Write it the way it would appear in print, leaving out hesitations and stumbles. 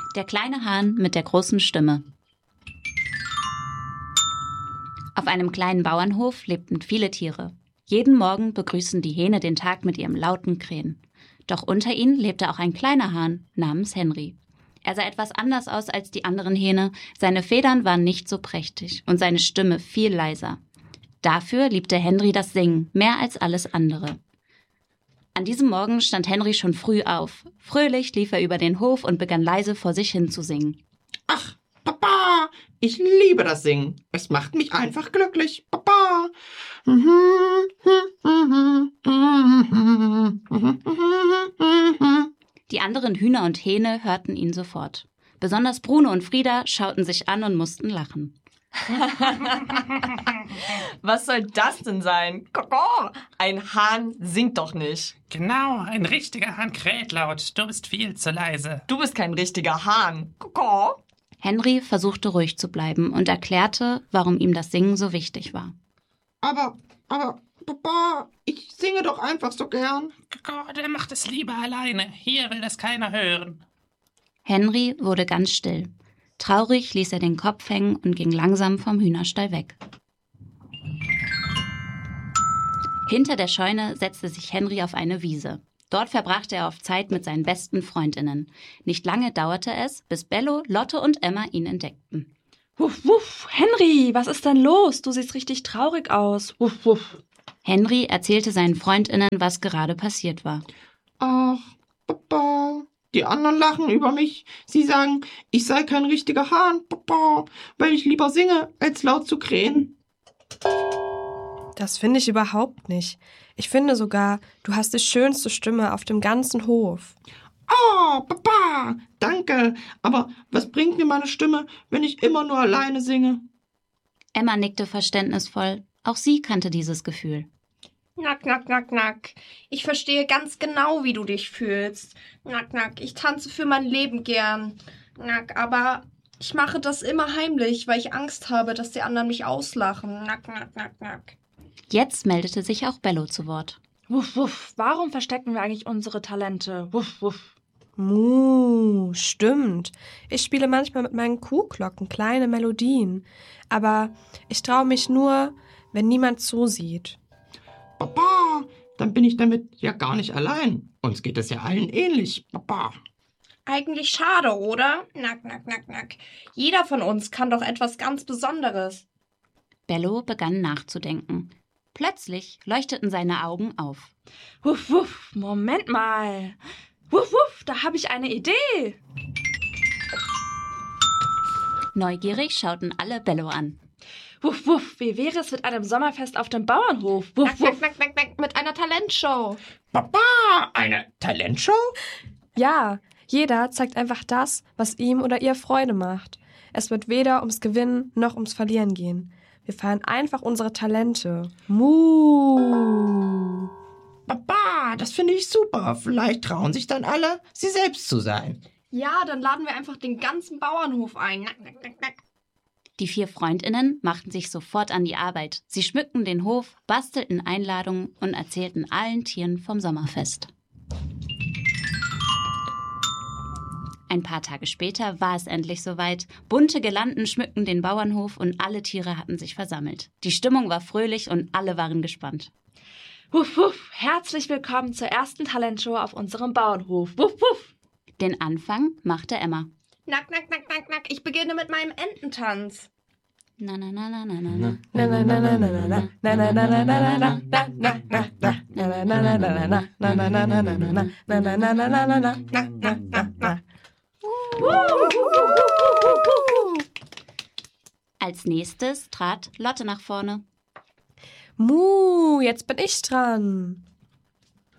Der kleine Hahn mit der großen Stimme. Auf einem kleinen Bauernhof lebten viele Tiere. Jeden Morgen begrüßten die Hähne den Tag mit ihrem lauten Krähen. Doch unter ihnen lebte auch ein kleiner Hahn namens Henry. Er sah etwas anders aus als die anderen Hähne, seine Federn waren nicht so prächtig und seine Stimme viel leiser. Dafür liebte Henry das Singen, mehr als alles andere. An diesem Morgen stand Henry schon früh auf. Fröhlich lief er über den Hof und begann leise vor sich hin zu singen. Ach, Papa, ich liebe das Singen. Es macht mich einfach glücklich, Papa. Die anderen Hühner und Hähne hörten ihn sofort. Besonders Bruno und Frieda schauten sich an und mussten lachen. Was soll das denn sein? Koko, ein Hahn singt doch nicht. Genau, ein richtiger Hahn kräht laut. Du bist viel zu leise. Du bist kein richtiger Hahn. Koko. Henry versuchte ruhig zu bleiben und erklärte, warum ihm das Singen so wichtig war. Aber, Papa, ich singe doch einfach so gern. Gott, er macht es lieber alleine. Hier will das keiner hören. Henry wurde ganz still. Traurig ließ er den Kopf hängen und ging langsam vom Hühnerstall weg. Hinter der Scheune setzte sich Henry auf eine Wiese. Dort verbrachte er oft Zeit mit seinen besten Freundinnen. Nicht lange dauerte es, bis Bello, Lotte und Emma ihn entdeckten. Wuff, wuff, Henry, was ist denn los? Du siehst richtig traurig aus. Wuff, wuff. Henry erzählte seinen Freundinnen, was gerade passiert war. Ach, Papa, die anderen lachen über mich. Sie sagen, ich sei kein richtiger Hahn, Papa, weil ich lieber singe, als laut zu krähen. Das finde ich überhaupt nicht. Ich finde sogar, du hast die schönste Stimme auf dem ganzen Hof. Oh, Papa, danke. Aber was bringt mir meine Stimme, wenn ich immer nur alleine singe? Emma nickte verständnisvoll. Auch sie kannte dieses Gefühl. Nack, nack, nack, nack. Ich verstehe ganz genau, wie du dich fühlst. Nack, nack, ich tanze für mein Leben gern. Nack, aber ich mache das immer heimlich, weil ich Angst habe, dass die anderen mich auslachen. Nack, nack, nack, nack. Jetzt meldete sich auch Bello zu Wort. Wuff, wuff, warum verstecken wir eigentlich unsere Talente? Wuff, wuff. Stimmt. Ich spiele manchmal mit meinen Kuhglocken kleine Melodien. Aber ich traue mich nur, wenn niemand zusieht. Papa, dann bin ich damit ja gar nicht allein. Uns geht es ja allen ähnlich, Papa. Eigentlich schade, oder? Nack, nack, nack, nack. Jeder von uns kann doch etwas ganz Besonderes. Bello begann nachzudenken. Plötzlich leuchteten seine Augen auf. Wuff, wuff, Moment mal. Wuff, wuff, da habe ich eine Idee. Neugierig schauten alle Bello an. Wuff, wuff, wie wäre es mit einem Sommerfest auf dem Bauernhof? Wuff, Nack, wuff. nack, nack, nack, nack, mit einer Talentshow. Papa, eine Talentshow? Ja, jeder zeigt einfach das, was ihm oder ihr Freude macht. Es wird weder ums Gewinnen noch ums Verlieren gehen. Wir feiern einfach unsere Talente. Mu. Papa, das finde ich super. Vielleicht trauen sich dann alle, sie selbst zu sein. Ja, dann laden wir einfach den ganzen Bauernhof ein. Nack, nack, nack, nack. Die 4 Freundinnen machten sich sofort an die Arbeit. Sie schmückten den Hof, bastelten Einladungen und erzählten allen Tieren vom Sommerfest. Ein paar Tage später war es endlich soweit. Bunte Girlanden schmückten den Bauernhof und alle Tiere hatten sich versammelt. Die Stimmung war fröhlich und alle waren gespannt. Wuff, wuff, herzlich willkommen zur ersten Talentshow auf unserem Bauernhof. Wuff, wuff. Den Anfang machte Emma. Nack, nack, nack, nack, nack. Ich beginne mit meinem Ententanz. Na na na na na na na. Na na na na na na na na na na na na na na na na na na. Als nächstes trat Lotte nach vorne. Jetzt bin ich dran.